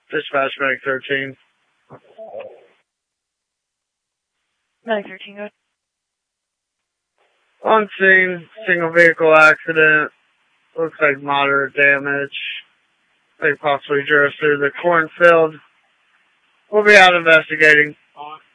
Dispatch Medic 13. Medic 13, go ahead. On scene, single vehicle accident. Looks like moderate damage. They possibly drove through the cornfield. We'll be out investigating.